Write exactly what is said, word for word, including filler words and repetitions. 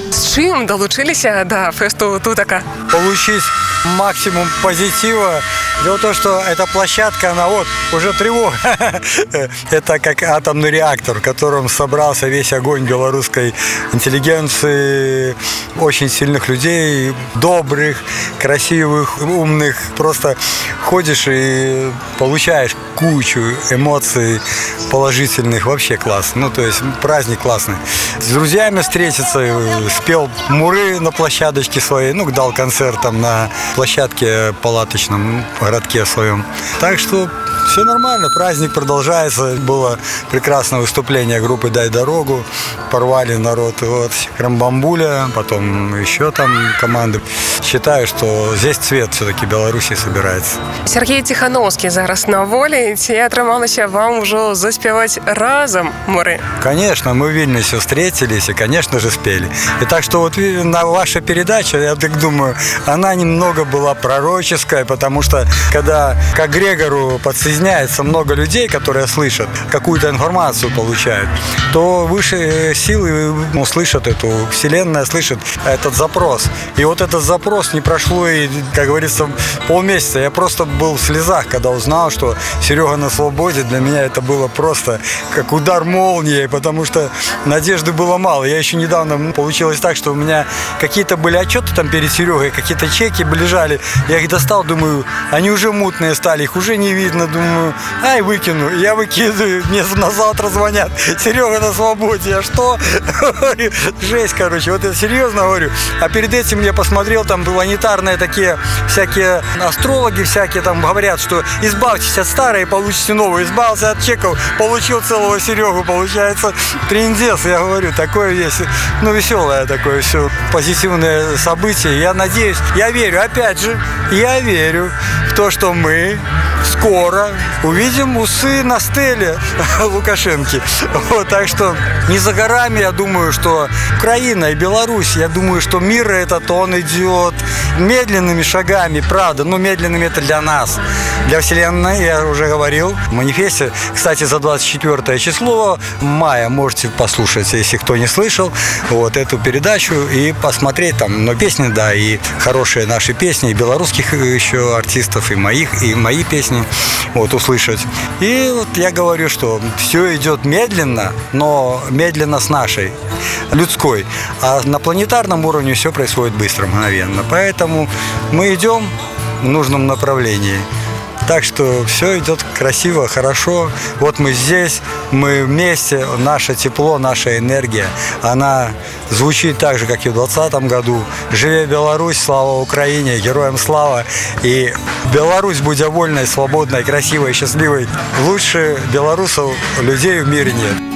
З чим долучилися до фесту Тутака? Получить максимум позитива. Дело в том, что эта площадка, она вот, уже тревога. Это как атомный реактор, в котором собрался весь огонь белорусской интеллигенции, очень сильных людей, добрых, красивых, умных. Просто ходишь и получаешь кучу эмоций положительных. Вообще класс. Ну, то есть праздник классный. С друзьями встретиться, спел Муры на площадочке своей, ну, дал концерт там на площадке палаточном городке своем. Так что все нормально, праздник продолжается. Было прекрасное выступление группы «Дай дорогу». Порвали народ. Вот. Рамбамбуля, потом еще там команды. Считаю, что здесь цвет все-таки Беларуси собирается. Сергей Тихановский зараз на волі. Чи атрымалася вам уже заспевать разом Муры? Конечно, мы в Вильнюсе встретились и, конечно же, спели. И так что вот на ваша передача, я так думаю, она немного была пророческая, потому что когда к эгрегору подсоединяется много людей, которые слышат, какую-то информацию получают, то выше силы ну, слышат эту, Вселенная слышит этот запрос. И вот этот запрос не прошло и, как говорится, полмесяца. Я просто был в слезах, когда узнал, что Серега на свободе. Для меня это было просто как удар молнией, потому что надежды было мало. Я еще недавно получилось так, что у меня какие-то были отчеты там перед Серегой, какие-то чеки лежали. Я их достал, думаю, они уже мутные стали, их уже не видно. Думаю, ай, выкину. Я выкидываю, мне на завтра звонят. Серега на свободе. А что? Жесть, короче. Вот это серьезно говорю. А перед этим я посмотрел, там планетарные такие всякие астрологи всякие там говорят, что избавьтесь от старой и получите новую. Избавился от чеков, получил целого Серегу. Получается, трындец, я говорю, такое есть. Ну, веселое такое все, позитивное событие. Я надеюсь, я верю, опять же, я верю в то, что мы скоро увидим усы на стеле Лукашенки. Вот, так что не за горами, я думаю, что Украина и Беларусь, я думаю, что мир этот, он идет медленными шагами, правда, но медленными это для нас, для Вселенной, я уже говорил в манифесте. Кстати, за двадцать четвёртое число мая можете послушать, если кто не слышал, вот эту передачу и посмотреть там, но песни, да, и хорошие наши песни, и белорусских еще артистов, и моих, и мои песни, вот, услышать. И вот я говорю, что все идет медленно, но медленно с нашей, людской. А на планетарном уровне все происходит быстро, мгновенно. Поэтому мы идем в нужном направлении. Так что все идет красиво, хорошо. Вот мы здесь, мы вместе, наше тепло, наша энергия, она звучит так же, как и в двадцатом году. Живе Беларусь, слава Украине, героям слава. И Беларусь, будь вольной, свободной, красивой, счастливой. Лучше белорусов, людей в мире нет.